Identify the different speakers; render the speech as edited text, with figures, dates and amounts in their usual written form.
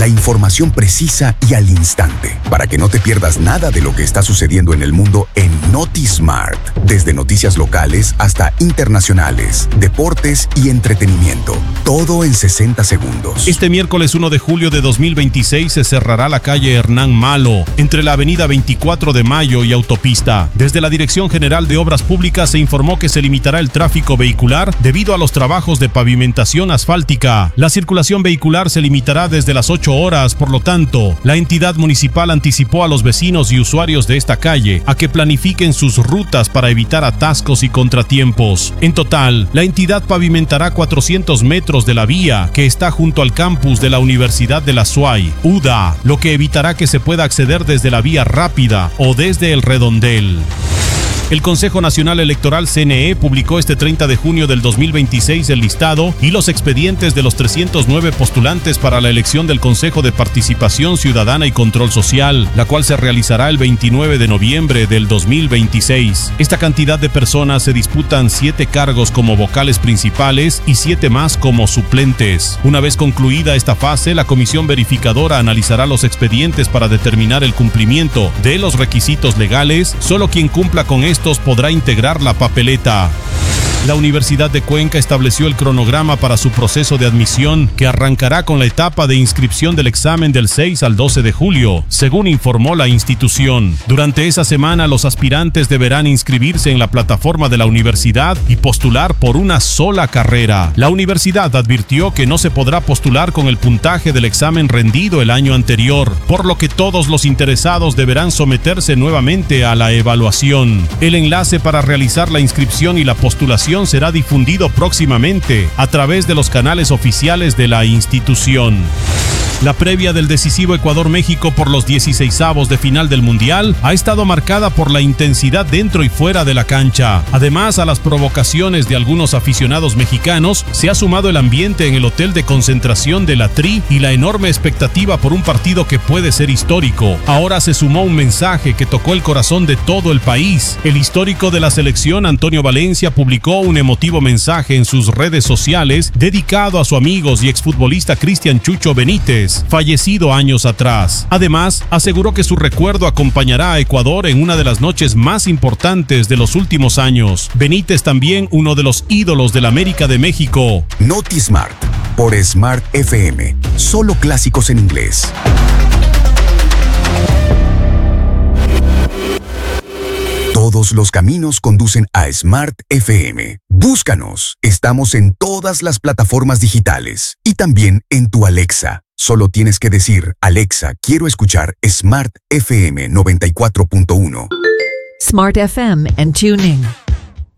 Speaker 1: La información precisa y al instante, para que no te pierdas nada de lo que está sucediendo en el mundo en NotiSmart. Desde noticias locales hasta internacionales, deportes y entretenimiento. Todo en 60 segundos.
Speaker 2: Este miércoles 1 de julio de 2026 se cerrará la calle Hernán Malo, entre la avenida 24 de Mayo y Autopista. Desde la Dirección General de Obras Públicas se informó que se limitará el tráfico vehicular debido a los trabajos de pavimentación asfáltica. La circulación vehicular se limitará desde las 8 horas, por lo tanto, la entidad municipal anticipó a los vecinos y usuarios de esta calle a que planifiquen sus rutas para evitar atascos y contratiempos. En total, la entidad pavimentará 400 metros de la vía que está junto al campus de la Universidad de la SUAY, UDA, lo que evitará que se pueda acceder desde la vía rápida o desde el redondel. El Consejo Nacional Electoral CNE publicó este 30 de junio del 2026 el listado y los expedientes de los 309 postulantes para la elección del Consejo de Participación Ciudadana y Control Social, la cual se realizará el 29 de noviembre del 2026. Esta cantidad de personas se disputan 7 cargos como vocales principales y 7 más como suplentes. Una vez concluida esta fase, la comisión verificadora analizará los expedientes para determinar el cumplimiento de los requisitos legales. Solo quien cumpla con estos podrá integrar la papeleta. La Universidad de Cuenca estableció el cronograma para su proceso de admisión, que arrancará con la etapa de inscripción del examen del 6 al 12 de julio, según informó la institución. Durante esa semana, los aspirantes deberán inscribirse en la plataforma de la universidad y postular por una sola carrera. La universidad advirtió que no se podrá postular con el puntaje del examen rendido el año anterior, por lo que todos los interesados deberán someterse nuevamente a la evaluación. El enlace para realizar la inscripción y la postulación será difundido próximamente a través de los canales oficiales de la institución. La previa del decisivo Ecuador-México por los 16avos de final del Mundial ha estado marcada por la intensidad dentro y fuera de la cancha. Además, a las provocaciones de algunos aficionados mexicanos se ha sumado el ambiente en el hotel de concentración de la Tri y la enorme expectativa por un partido que puede ser histórico. Ahora se sumó un mensaje que tocó el corazón de todo el país. El histórico de la selección, Antonio Valencia, publicó un emotivo mensaje en sus redes sociales dedicado a su amigo y exfutbolista Cristian Chucho Benítez, fallecido años atrás. Además, aseguró que su recuerdo acompañará a Ecuador en una de las noches más importantes de los últimos años. Benítez también uno de los ídolos del América de México.
Speaker 1: NotiSmart, por Smart FM. Solo clásicos en inglés. Todos los caminos conducen a Smart FM. Búscanos. Estamos en todas las plataformas digitales y también en tu Alexa. Solo tienes que decir, Alexa, quiero escuchar Smart FM 94.1.
Speaker 3: Smart FM and TuneIn.